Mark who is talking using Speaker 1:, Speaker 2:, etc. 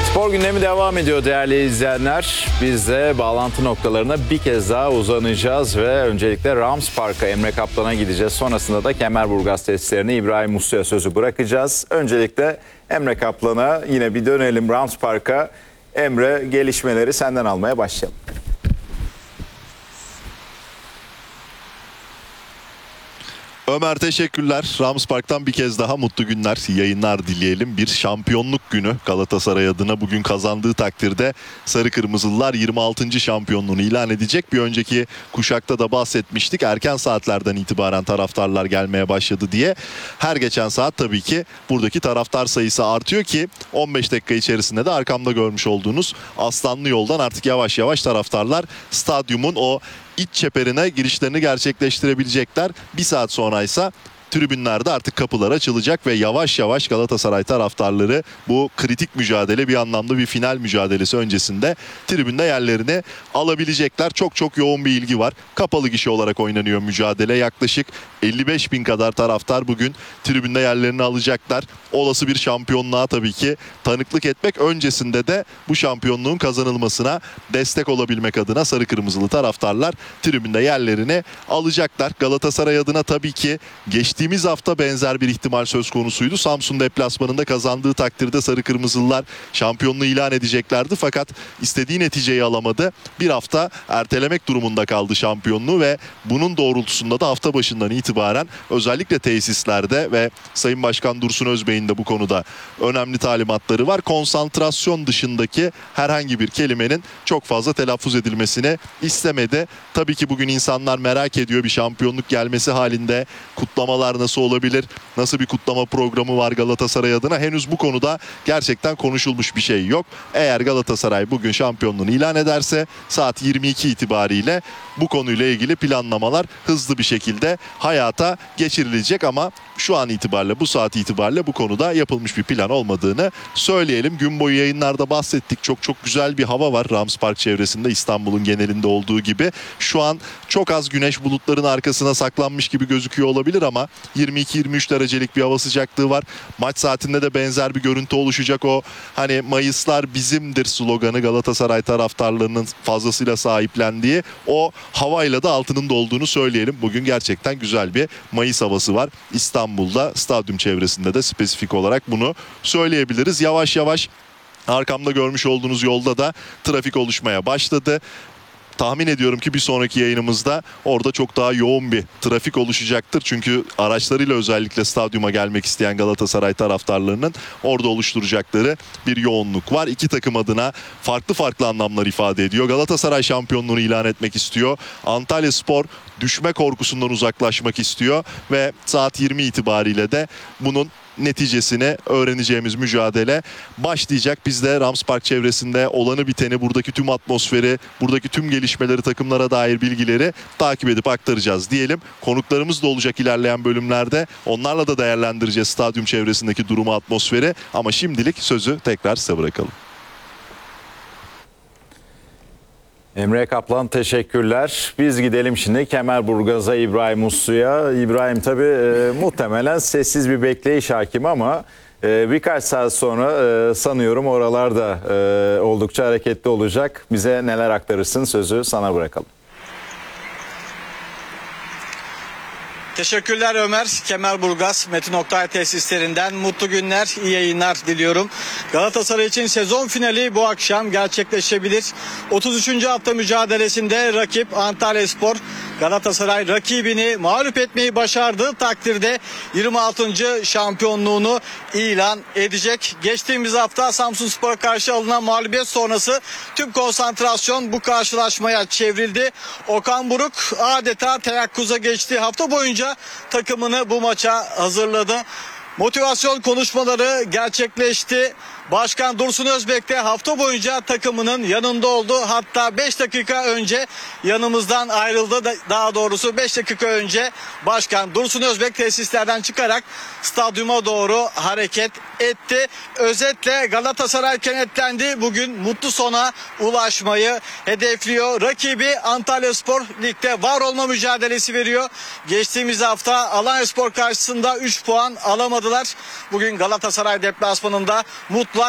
Speaker 1: Spor gündemi devam ediyor değerli izleyenler. Biz de bağlantı noktalarına bir kez daha uzanacağız ve öncelikle Rams Park'a Emre Kaplan'a gideceğiz. Sonrasında da Kemerburgaz tesislerine İbrahim Uslu'ya sözü bırakacağız. Öncelikle Emre Kaplan'a yine bir dönelim Rams Park'a. Emre, gelişmeleri senden almaya başlayalım.
Speaker 2: Ömer, teşekkürler. Rams Park'tan bir kez daha mutlu günler, yayınlar dileyelim. Bir şampiyonluk günü Galatasaray adına. Bugün kazandığı takdirde Sarı Kırmızılılar 26. şampiyonluğunu ilan edecek. Bir önceki kuşakta da bahsetmiştik. Erken saatlerden itibaren taraftarlar gelmeye başladı diye. Her geçen saat tabii ki buradaki taraftar sayısı artıyor ki 15 dakika içerisinde de arkamda görmüş olduğunuz Aslanlı Yol'dan artık yavaş yavaş taraftarlar stadyumun o İç çeperine girişlerini gerçekleştirebilecekler. Bir saat sonra ise tribünlerde artık kapılar açılacak ve yavaş yavaş Galatasaray taraftarları bu kritik mücadele, bir anlamda bir final mücadelesi öncesinde tribünde yerlerini alabilecekler. Çok yoğun bir ilgi var. Kapalı gişe olarak oynanıyor mücadele. Yaklaşık 55 bin kadar taraftar bugün tribünde yerlerini alacaklar. Olası bir şampiyonluğa tabii ki tanıklık etmek, öncesinde de bu şampiyonluğun kazanılmasına destek olabilmek adına sarı kırmızılı taraftarlar tribünde yerlerini alacaklar. Galatasaray adına tabii ki geçtiğimiz hafta benzer bir ihtimal söz konusuydu. Samsun deplasmanında kazandığı takdirde sarı kırmızılılar şampiyonluğu ilan edeceklerdi. Fakat istediği neticeyi alamadı. Bir hafta ertelemek durumunda kaldı şampiyonluğu ve bunun doğrultusunda da hafta başından itibaren özellikle tesislerde ve Sayın Başkan Dursun Özbey'in de bu konuda önemli talimatları var. Konsantrasyon dışındaki herhangi bir kelimenin çok fazla telaffuz edilmesini istemedi. Tabii ki bugün insanlar merak ediyor, bir şampiyonluk gelmesi halinde kutlamalar nasıl olabilir? Nasıl bir kutlama programı var Galatasaray adına? Henüz bu konuda gerçekten konuşulmuş bir şey yok. Eğer Galatasaray bugün şampiyonluğunu ilan ederse saat 22 itibariyle bu konuyla ilgili planlamalar hızlı bir şekilde hayata geçirilecek ama şu an itibariyle, bu saat itibariyle bu konuda yapılmış bir plan olmadığını söyleyelim. Gün boyu yayınlarda bahsettik. Çok güzel bir hava var Rams Park çevresinde, İstanbul'un genelinde olduğu gibi. Şu an çok az güneş bulutların arkasına saklanmış gibi gözüküyor olabilir ama 22-23 derecelik bir hava sıcaklığı var. Maç saatinde de benzer bir görüntü oluşacak. O hani Mayıslar bizimdir sloganı Galatasaray taraftarlarının fazlasıyla sahiplendiği o havayla da altının dolduğunu söyleyelim. Bugün gerçekten güzel bir Mayıs havası var İstanbul'da, stadyum çevresinde de spesifik olarak bunu söyleyebiliriz. Yavaş yavaş arkamda görmüş olduğunuz yolda da trafik oluşmaya başladı. Tahmin ediyorum ki bir sonraki yayınımızda orada çok daha yoğun bir trafik oluşacaktır. Çünkü araçlarıyla özellikle stadyuma gelmek isteyen Galatasaray taraftarlarının orada oluşturacakları bir yoğunluk var. İki takım adına farklı anlamlar ifade ediyor. Galatasaray şampiyonluğunu ilan etmek istiyor. Antalyaspor düşme korkusundan uzaklaşmak istiyor ve saat 20 itibariyle de bunun neticesini öğreneceğimiz mücadele başlayacak. Biz de Rams Park çevresinde olanı biteni, buradaki tüm atmosferi, buradaki tüm gelişmeleri, takımlara dair bilgileri takip edip aktaracağız diyelim. Konuklarımız da olacak ilerleyen bölümlerde. Onlarla da değerlendireceğiz stadyum çevresindeki durumu, atmosferi. Ama şimdilik sözü tekrar size bırakalım.
Speaker 1: Emre Kaplan, teşekkürler. Biz gidelim şimdi Kemerburgaz'a, İbrahim Uslu'ya. İbrahim tabii muhtemelen sessiz bir bekleyiş hakim ama birkaç saat sonra sanıyorum oralarda oldukça hareketli olacak. Bize neler aktarırsın, sözü sana bırakalım.
Speaker 3: Teşekkürler Ömer. Kemerburgaz Metin Oktay tesislerinden mutlu günler, iyi yayınlar diliyorum. Galatasaray için sezon finali bu akşam gerçekleşebilir. 33. hafta mücadelesinde rakip Antalyaspor. Galatasaray rakibini mağlup etmeyi başardığı takdirde 26. şampiyonluğunu ilan edecek. Geçtiğimiz hafta Samsunspor'a karşı alınan mağlubiyet sonrası tüm konsantrasyon bu karşılaşmaya çevrildi. Okan Buruk adeta teyakkuza geçti. Hafta boyunca takımını bu maça hazırladı. Motivasyon konuşmaları gerçekleşti. Başkan Dursun Özbek de hafta boyunca takımının yanında oldu. Hatta 5 dakika önce yanımızdan ayrıldı. Daha doğrusu 5 dakika önce Başkan Dursun Özbek tesislerden çıkarak stadyuma doğru hareket etti. Özetle Galatasaray kenetlendi. Bugün mutlu sona ulaşmayı hedefliyor. Rakibi Antalyaspor ligde var olma mücadelesi veriyor. Geçtiğimiz hafta Alanyaspor karşısında 3 puan alamadılar. Bugün Galatasaray deplasmanında mutlu